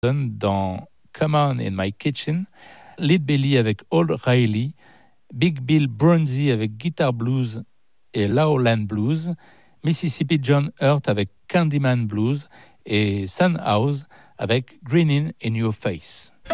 dans Come On in My Kitchen, Lead Belly avec Old Riley, Big Bill Broonzy avec Guitar Blues et Lowland Blues, Mississippi John Hurt avec Candyman Blues et Sun House avec Grinning in Your Face.